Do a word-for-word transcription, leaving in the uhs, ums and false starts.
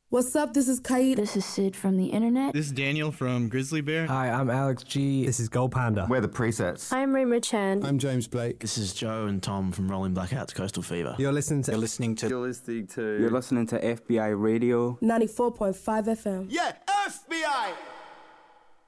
What's up? This is Kaid. This is Sid from the internet. This is Daniel from Grizzly Bear. Hi, I'm Alex G. This is Gold Panda. We're the Presets. I'm Rima Chan. I'm James Blake. This is Joe and Tom from Rolling Blackouts Coastal Fever. You're listening to... You're listening to... You're listening to... You're listening to F B I Radio. ninety-four point five F M. Yeah, F B I!